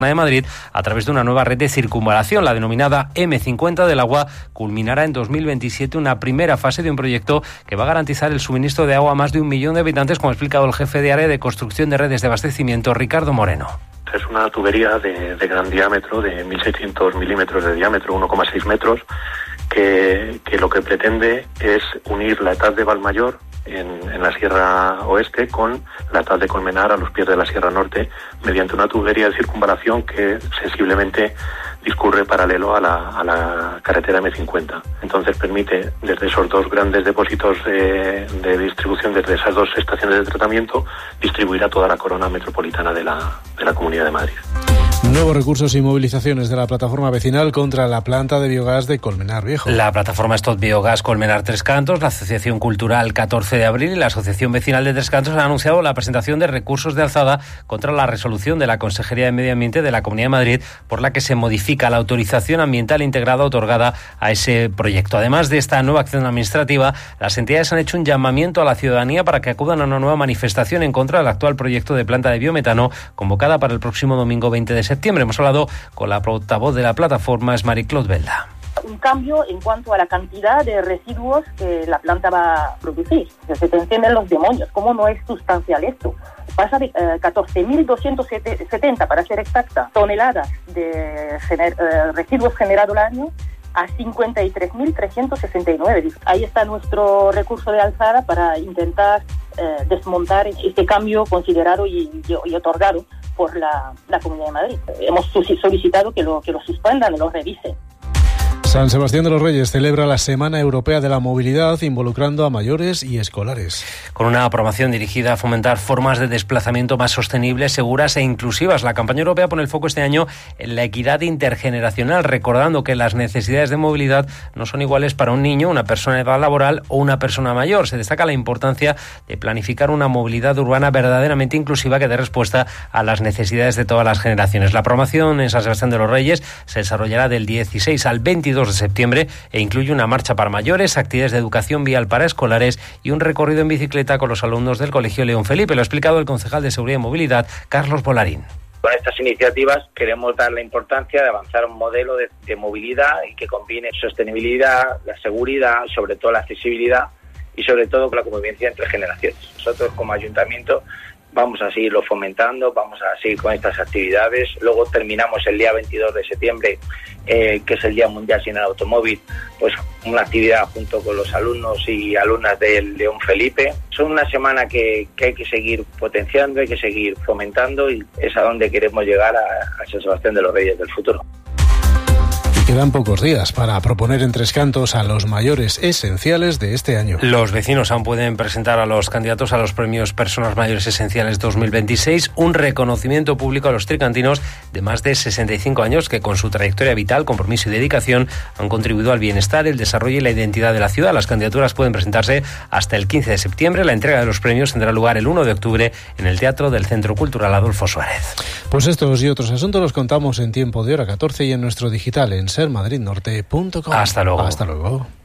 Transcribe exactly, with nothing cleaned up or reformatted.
de Madrid a través de una nueva red de circunvalación, la denominada eme cincuenta del agua, culminará en dos mil veintisiete una primera fase de un proyecto que va a garantizar el suministro de agua a más de un millón de habitantes, como ha explicado el jefe de área de construcción de redes de abastecimiento, Ricardo Moreno. Es una tubería de, de gran diámetro, de mil seiscientos milímetros de diámetro, uno coma seis metros, que, que lo que pretende es unir la ETAD de Valmayor en, en la Sierra Oeste con la ETAD de Colmenar a los pies de la Sierra Norte, mediante una tubería de circunvalación que sensiblemente discurre paralelo a la, a la carretera eme cincuenta. Entonces permite, desde esos dos grandes depósitos de, de distribución, desde esas dos estaciones de tratamiento, distribuir a toda la corona metropolitana de la, de la Comunidad de Madrid. Nuevos recursos y movilizaciones de la plataforma vecinal contra la planta de biogás de Colmenar Viejo. La plataforma Stop Biogás Colmenar Tres Cantos, la Asociación Cultural catorce de abril y la Asociación Vecinal de Tres Cantos han anunciado la presentación de recursos de alzada contra la resolución de la Consejería de Medio Ambiente de la Comunidad de Madrid por la que se modifica la autorización ambiental integrada otorgada a ese proyecto. Además de esta nueva acción administrativa, las entidades han hecho un llamamiento a la ciudadanía para que acudan a una nueva manifestación en contra del actual proyecto de planta de biometano convocada para el próximo domingo veinte de septiembre. Hemos hablado con la portavoz de la plataforma, es Marie-Claude Belda. Un cambio en cuanto a la cantidad de residuos que la planta va a producir. Se te encienden los demonios. ¿Cómo no es sustancial esto? Pasa de eh, catorce mil doscientos setenta, para ser exacta, toneladas de gener- eh, residuos generados al año a cincuenta y tres mil trescientos sesenta y nueve. Ahí está nuestro recurso de alzada para intentar eh, desmontar este cambio considerado y, y, y otorgado por la, la Comunidad de Madrid. Hemos solicitado que lo, que lo suspendan, lo revisen. San Sebastián de los Reyes celebra la Semana Europea de la Movilidad, involucrando a mayores y escolares. Con una programación dirigida a fomentar formas de desplazamiento más sostenibles, seguras e inclusivas. La campaña europea pone el foco este año en la equidad intergeneracional, recordando que las necesidades de movilidad no son iguales para un niño, una persona de edad laboral o una persona mayor. Se destaca la importancia de planificar una movilidad urbana verdaderamente inclusiva que dé respuesta a las necesidades de todas las generaciones. La programación en San Sebastián de los Reyes se desarrollará del dieciséis al veintidós de septiembre e incluye una marcha para mayores, actividades de educación vial para escolares y un recorrido en bicicleta con los alumnos del Colegio León Felipe. Lo ha explicado el concejal de Seguridad y Movilidad, Carlos Bolarín. Con estas iniciativas queremos dar la importancia de avanzar un modelo de, de movilidad y que combine sostenibilidad, la seguridad, sobre todo la accesibilidad y sobre todo la convivencia entre generaciones. Nosotros como ayuntamiento vamos a seguirlo fomentando, vamos a seguir con estas actividades. Luego terminamos el día veintidós de septiembre, eh, que es el Día Mundial Sin el Automóvil, pues una actividad junto con los alumnos y alumnas del León Felipe. Son una semana que, que hay que seguir potenciando, hay que seguir fomentando y es a donde queremos llegar a, a San Sebastián de los Reyes del futuro. Quedan pocos días para proponer en Tres Cantos a los mayores esenciales de este año. Los vecinos aún pueden presentar a los candidatos a los premios Personas Mayores Esenciales dos mil veintiséis un reconocimiento público a los tricantinos de más de sesenta y cinco años que con su trayectoria vital, compromiso y dedicación han contribuido al bienestar, el desarrollo y la identidad de la ciudad. Las candidaturas pueden presentarse hasta el quince de septiembre. La entrega de los premios tendrá lugar el uno de octubre en el Teatro del Centro Cultural Adolfo Suárez. Pues estos y otros asuntos los contamos en Tiempo de Hora catorce y en nuestro digital en ser madrid norte punto com. Hasta luego. Hasta luego.